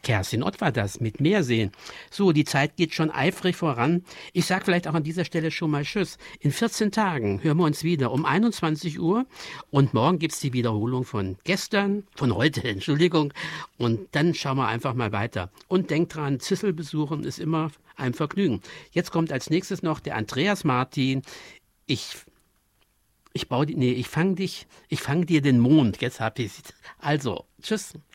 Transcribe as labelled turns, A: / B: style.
A: Kerstin Ott war das mit Meerseen. So, die Zeit geht schon eifrig voran. Ich sage vielleicht auch an dieser Stelle schon mal Tschüss. In 14 Tagen hören wir uns wieder um 21 Uhr und morgen gibt's die Wiederholung von gestern, von heute, Entschuldigung. Und dann schauen wir einfach mal weiter. Und denkt dran, Züssel besuchen ist immer ein Vergnügen. Jetzt kommt als nächstes noch der Andreas Martin. Ich fang dir den Mond. Jetzt hab ich's. Also, tschüss.